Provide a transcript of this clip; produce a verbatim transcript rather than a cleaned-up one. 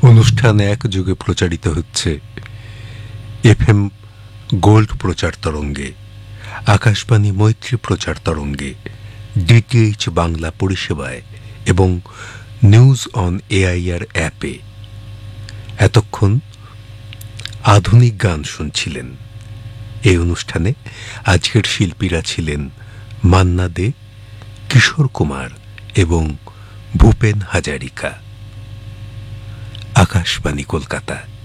অনুষ্ঠান এক যুগে প্রচারিত হচ্ছে এফএম গোল্ড প্রচার তরঙ্গে, আকাশবাণী মৈত্রী প্রচার তরঙ্গে, ডিটিএইচ বাংলা পরিষেবায় এবং নিউজ অন এআইআর অ্যাপে। এতক্ষণ আধুনিক গান শুনছিলেন। এই অনুষ্ঠানে আজকের শিল্পীরা ছিলেন মান্না দে, কিশোর কুমার এবং ভূপেন হাজারিকা। আকাশবাণী কলকাতা।